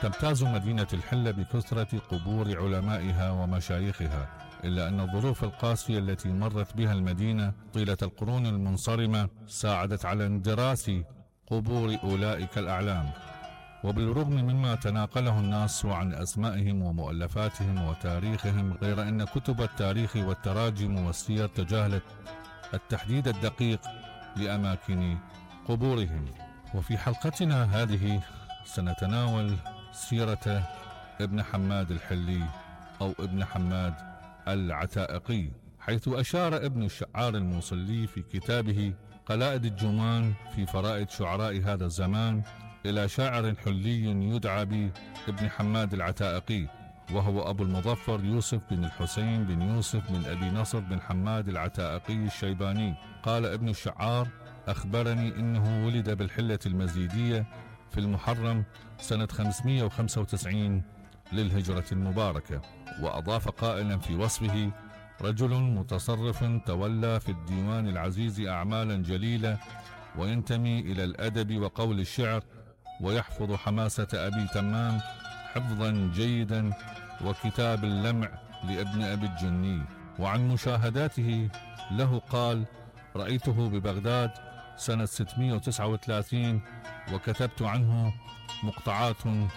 تمتاز مدينة الحلة بكثرة قبور علمائها ومشايخها، إلا أن الظروف القاسية التي مرت بها المدينة طيلة القرون المنصرمة ساعدت على اندراس قبور أولئك الأعلام. وبالرغم مما تناقله الناس عن أسمائهم ومؤلفاتهم وتاريخهم، غير أن كتب التاريخ والتراجم والسير تجاهلت التحديد الدقيق لأماكن قبورهم. وفي حلقتنا هذه سنتناول سيرة ابن حماد الحلي أو ابن حماد العتائقي، حيث أشار ابن الشعار الموصلي في كتابه قلائد الجمان في فرائد شعراء هذا الزمان إلى شاعر حلي يدعى بابن حماد العتائقي، وهو أبو المظفر يوسف بن الحسين بن يوسف بن أبي نصر بن حماد العتائقي الشيباني. قال ابن الشعار: أخبرني إنه ولد بالحلة المزيدية في المحرم سنة 595 للهجرة المباركة. وأضاف قائلا في وصفه: رجل متصرف تولى في الديوان العزيز أعمالا جليلة، وينتمي إلى الأدب وقول الشعر، ويحفظ حماسة أبي تمام حفظا جيدا، وكتاب اللمع لابن أبي الجني. وعن مشاهداته له قال: رأيته ببغداد سنة 639 وكتبت عنه مقطعات